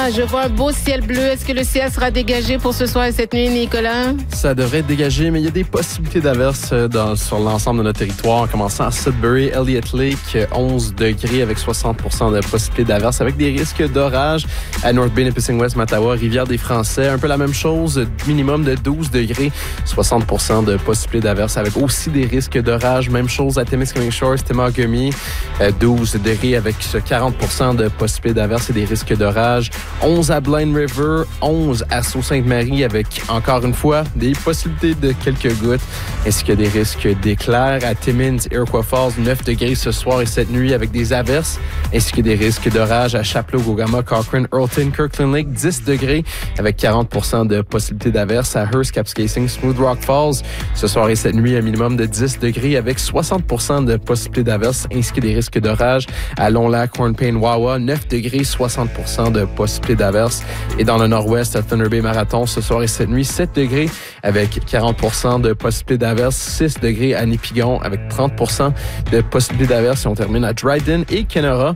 je vois un beau ciel bleu. Est-ce que le ciel sera dégagé pour ce soir et cette nuit, Nicolas? Ça devrait être dégagé, mais il y a des possibilités d'averses sur l'ensemble de notre territoire, en commençant à Sudbury, Elliott Lake, 11 degrés avec 60% de possibilités d'averses, avec des risques d'orage à North Bay, Nipissing West, Mattawa, Rivière-des-Français. Un peu la même chose, minimum de 12 degrés, 60% de possibilités d'averses, avec aussi des risques d'orage. Même chose à Témiscamingue Shores, Temagami, 12 degrés avec 40% de possibilités d'averses et des risques d'orage. 11 à Blind River, 11 à Sault-Sainte-Marie avec, encore une fois, des possibilités de quelques gouttes, ainsi que des risques d'éclairs. À Timmins, Iroquois Falls, 9 degrés ce soir et cette nuit avec des averses, ainsi que des risques d'orage à Chapleau, Gogama, Cochrane, Earlton, Kirkland Lake, 10 degrés avec 40% de possibilités d'averses. À Hearst, Kapuskasing, Smooth Rock Falls, ce soir et cette nuit, un minimum de 10 degrés avec 60% de possibilités d'averses, ainsi que des risques d'orage. À Long Lac, Horn Plain, Wawa, 9 degrés, 60% de possibilités d'averses. Et dans le nord-ouest, à Thunder Bay Marathon, ce soir et cette nuit, 7 degrés avec 40% de possibilités d'averses. 6 degrés à Nipigon avec 30% de possibilités d'averses. Et on termine à Dryden et Kenora,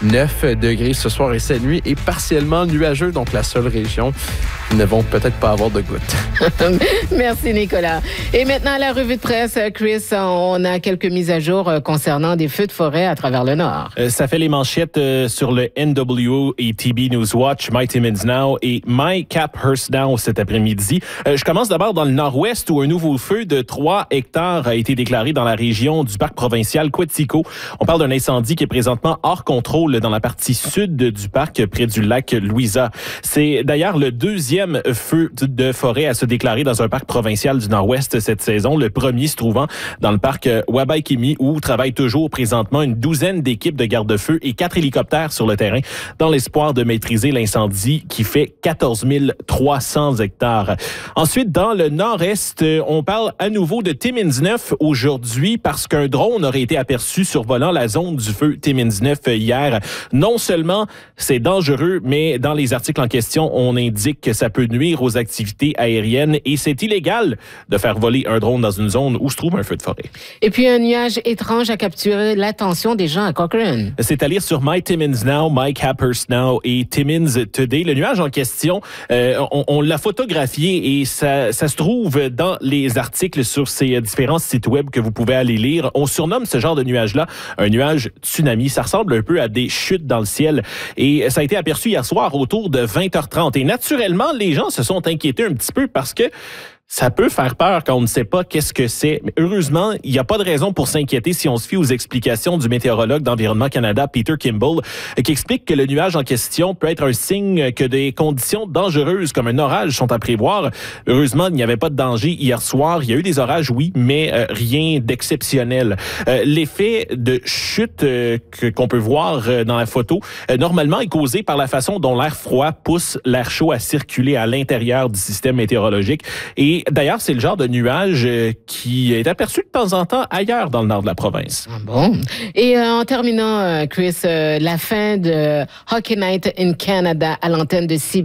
9 degrés ce soir et cette nuit et partiellement nuageux, donc la seule région qui ne vont peut-être pas avoir de gouttes. Merci, Nicolas. Et maintenant, la revue de presse, Chris, on a quelques mises à jour concernant des feux de forêt à travers le Nord. Ça fait les manchettes sur le NWO et TB Newswatch, My Timmins Now et My Caphurst Now cet après-midi. Je commence d'abord dans le nord-ouest où un nouveau feu de 3 hectares a été déclaré dans la région du parc provincial Quetico. On parle d'un incendie qui est présentement hors contrôle dans la partie sud du parc près du lac Louisa. C'est d'ailleurs le deuxième feu de forêt à se déclarer dans un parc provincial du nord-ouest cette saison. Le premier se trouvant dans le parc Wabaikimi où travaillent toujours présentement une douzaine d'équipes de garde-feu et 4 hélicoptères sur le terrain dans l'espoir de maîtriser l'incendie qui fait 14 300 hectares. Ensuite, dans le nord-est, on parle à nouveau de Timmins 9 aujourd'hui parce qu'un drone aurait été aperçu survolant la zone du feu Timmins 9 hier. Non seulement c'est dangereux, mais dans les articles en question, on indique que ça peut nuire aux activités aériennes et c'est illégal de faire voler un drone dans une zone où se trouve un feu de forêt. Et puis, un nuage étrange a capturé l'attention des gens à Cochrane. C'est à lire sur My Timmins Now, My Caphurst Now et Timmins Today. Le nuage en question, on l'a photographié et ça se trouve dans les articles sur ces différents sites web que vous pouvez aller lire. On surnomme ce genre de nuage-là un nuage tsunami. Ça ressemble un peu à des chutes dans le ciel et ça a été aperçu hier soir autour de 20h30. Et naturellement, les gens se sont inquiétés un petit peu parce que ça peut faire peur quand on ne sait pas qu'est-ce que c'est. Mais heureusement, il n'y a pas de raison pour s'inquiéter si on se fie aux explications du météorologue d'Environnement Canada, Peter Kimball, qui explique que le nuage en question peut être un signe que des conditions dangereuses comme un orage sont à prévoir. Heureusement, il n'y avait pas de danger hier soir. Il y a eu des orages, oui, mais rien d'exceptionnel. L'effet de chute qu'on peut voir dans la photo, normalement, est causé par la façon dont l'air froid pousse l'air chaud à circuler à l'intérieur du système météorologique. Et d'ailleurs, c'est le genre de nuage qui est aperçu de temps en temps ailleurs dans le nord de la province. Ah bon. Et en terminant, Chris, la fin de Hockey Night in Canada à l'antenne de CBC.